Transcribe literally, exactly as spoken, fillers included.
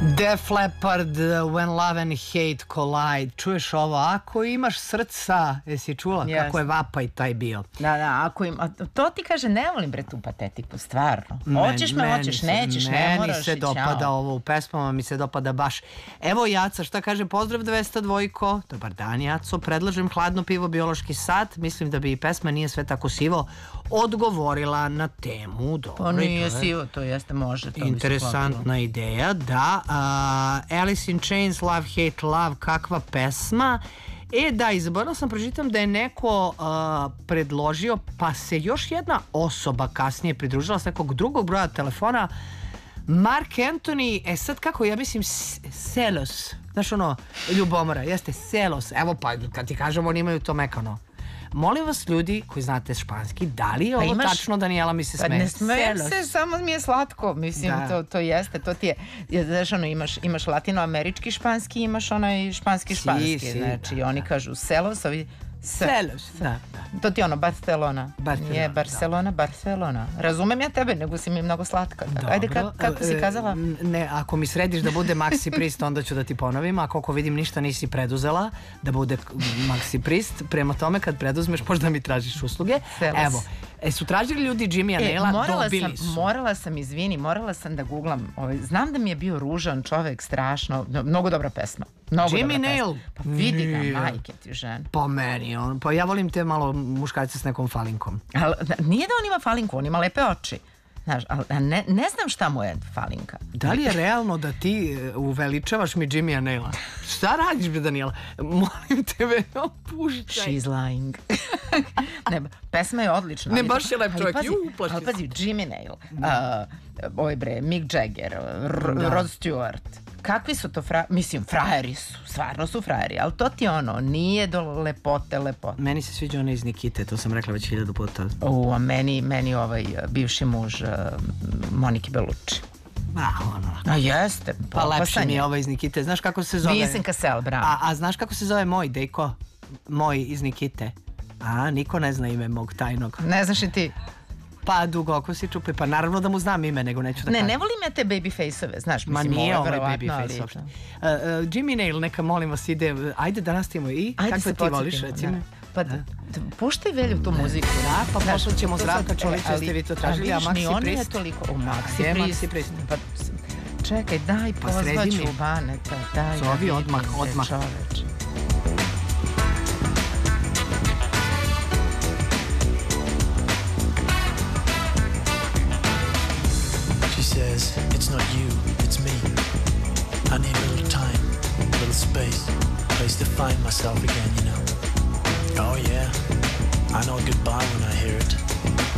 Def Leppard, When Love and Hate Collide. Čuješ ovo? Ako imaš srca, jesi čula yes. kako je vapaj taj bio? Da, da, ako im, to ti kaže, ne volim bre tu patetiku, stvarno. Hoćeš me, hoćeš, nećeš, ne moraš. Meni se dopada ovo u pesmama, mi se dopada baš. Evo Jaca, šta kaže? Pozdrav dvesta dva. Dobar dan Jaco, predlažem hladno pivo, biološki sat. Mislim da bi i pesma Nije sve tako sivo odgovorila na temu. Dobro, pa nije sivo, to jeste, može. To interesantna ideja, da. Uh, Alice in Chains, Love, Hate, Love, kakva pesma. E da, izaborila sam, pročitam da je neko uh, predložio, pa se još jedna osoba kasnije pridružila s nekog drugog broja telefona, Mark Anthony. E sad kako, ja mislim Selos, znaš ono, ljubomora, jeste Selos. Evo pa kad ti kažem, oni imaju to mekano. Molim vas ljudi koji znate španski, da li je ovo pa imaš, tačno? Daniela mi se smeje. Pa ne smejem se, samo mi je slatko. Mislim, da. to, to jeste, to ti je, znaš ono, imaš, imaš latinoamerički španski, imaš onaj španski španski, si, si, znači da, oni da. kažu Selos, ovi Selos, da, da. To ti je ono, Barcelona. Barcelona je Barcelona, da. Barcelona. Razumem ja tebe, nego si mi mnogo slatka. Dobro. Ajde, ka, kako si kazala? Ne, ako mi središ da bude Maxi Priest, onda ću da ti ponovim. Ako ako vidim ništa nisi preduzela da bude Maxi Priest, prema tome kad preduzmeš možda mi tražiš usluge. Selos. Evo, e, su tražili ljudi Jimmya e, Naila, dobili sam, su. Morala sam, izvini, morala sam da googlam. Ovaj, znam da mi je bio ružan čovek, strašno, mnogo dobra pesma. Mnogo Jimmy Nail. Pa vidi ga, majke ti žen. Po meni, on, pa ja volim te malo muškarce s nekom falinkom. Ali nije da on ima falinku, on ima lepe oči. Znaš, ali ne, ne znam šta mu je falinka. Da li je realno da ti uveličavaš mi Jimmya Naila? Šta radiš, bre, Daniela? Molim tebe, puštaj. She's lying. Ne, pesma je odlična. Ne, baš je lep čovjek. Ali pazi, ali pazi Jimmy Nail, uh, ovaj bre, Mick Jagger, R- Rod Stewart. Kakvi su to fra... Mislim, frajeri su, stvarno su frajeri, ali to ti ono, nije do lepote, lepote. Meni se sviđa ona iz Nikite, to sam rekla već hiljadu puta. U, a meni, meni ovaj bivši muž uh, Monike Bellucci. A, ono. A jeste. Pa, pa lepši mi je ovaj iz Nikite. Znaš kako se zove? Vincent Cassel, bravo. A, a znaš kako se zove moj, dejko? Moj iz Nikite. A, niko ne zna ime mog tajnog. Ne znaš i ti? Pa dugoko si čupi, pa naravno da mu znam ime, nego neću da ne, kažem. Ne volim ja te babyface-ove, znaš, ma mislim, nije ovo ovaj babyface uopšte. Uh, uh, Jimmy Nail, neka molim vas ide, ajde da nastavimo i ajde kakve ti voliš, recimo? Da. Pa da, puštaj Velju tu muziku. Da, pa pošlat ćemo Zdravka Čolića, ste vi to tražili, a Maxi Priest? Je toliko, o, Maxi Priest. Maxi Priest. Pa, čekaj, daj, pa pozvaću Baneta, daj. Zovi odmah, odmah. Čoveč. Says it's not you, it's me. I need a little time, a little space, a place to find myself again, you know. Oh yeah, I know goodbye